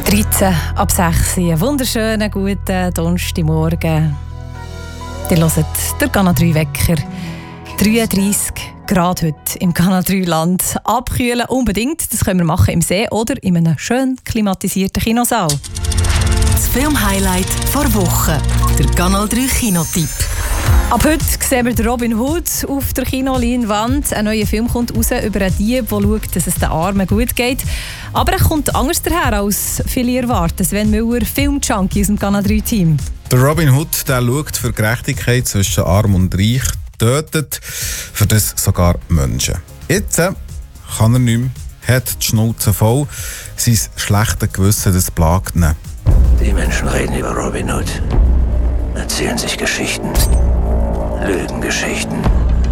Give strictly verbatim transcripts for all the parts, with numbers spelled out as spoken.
dreizehn ab sechs, einen wunderschönen guten Donnerstagmorgen. Ihr hört den Kanal drei Wecker. dreiunddreissig Grad heute im Kanal drei Land. Abkühlen unbedingt, das können wir machen im See oder in einem schön klimatisierten Kinosaal. Das Filmhighlight vor Woche. Der Kanal drei Kinotipp. Ab heute sehen wir Robin Hood auf der Kinoleinwand. Ein neuer Film kommt raus über einen Dieb, der schaut, dass es den Armen gut geht. Aber er kommt anders daher, als viele erwarten. Sven Müller, Filmjunkie aus dem Kanal drei Team. Der Robin Hood der schaut für Gerechtigkeit zwischen Arm und Reich, tötet für das sogar Menschen. Jetzt äh, kann er nicht mehr, hat die Schnauze voll, sein schlechtes Gewissen, das plagt ihn. Die Menschen reden über Robin Hood, erzählen sich Geschichten, Lügengeschichten.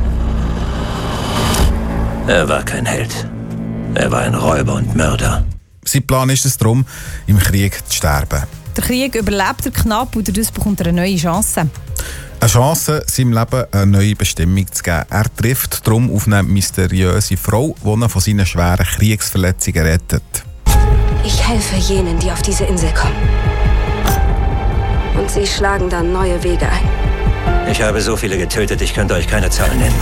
Er war kein Held. Er war ein Räuber und Mörder. Sein Plan ist es darum, im Krieg zu sterben. Der Krieg überlebt er knapp und dadurch bekommt er eine neue Chance. Eine Chance, seinem Leben eine neue Bestimmung zu geben. Er trifft darum auf eine mysteriöse Frau, die ihn von seinen schweren Kriegsverletzungen rettet. Ich helfe jenen, die auf diese Insel kommen. Und sie schlagen dann neue Wege ein. Ich habe so viele getötet, ich könnte euch keine Zahlen nennen.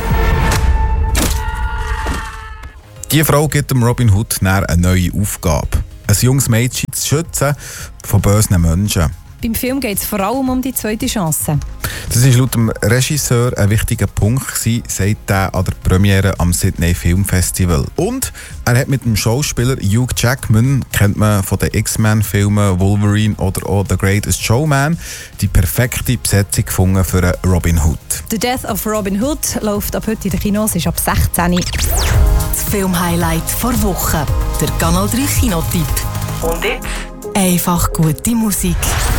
Die Frau gibt dem Robin Hood eine neue Aufgabe. Ein junges Mädchen zu schützen von bösen Menschen. Beim Film geht es vor allem um die zweite Chance. Das war laut dem Regisseur ein wichtiger Punkt, sagt er an der Premiere am Sydney Film Festival. Und er hat mit dem Schauspieler Hugh Jackman, kennt man von den X-Men-Filmen Wolverine oder auch The Greatest Showman, die perfekte Besetzung gefunden für Robin Hood. «The Death of Robin Hood» läuft ab heute in den Kinos, ist ab sechzehn. Das Filmhighlight vor Woche. Der Kanal drei Kinotipp. Und jetzt? Einfach gute Musik.